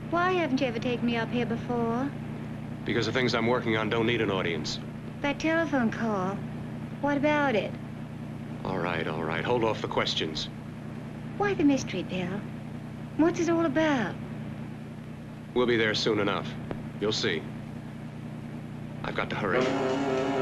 Why haven't you ever taken me up here before? Because the things I'm working on don't need an audience. That telephone call. What about it? All right, all right. Hold off the questions. Why the mystery, Bill? What's it all about? We'll be there soon enough. You'll see. I've got to hurry.